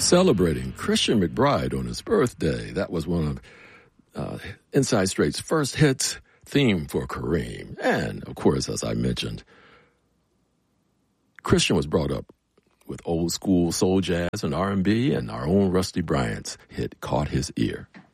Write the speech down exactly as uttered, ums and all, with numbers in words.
Celebrating Christian McBride on his birthday. That was one of uh, Inside Straight's first hits, theme for Kareem. And, of course, as I mentioned, Christian was brought up with old school soul jazz and R and B, and our own Rusty Bryant's hit caught his ear.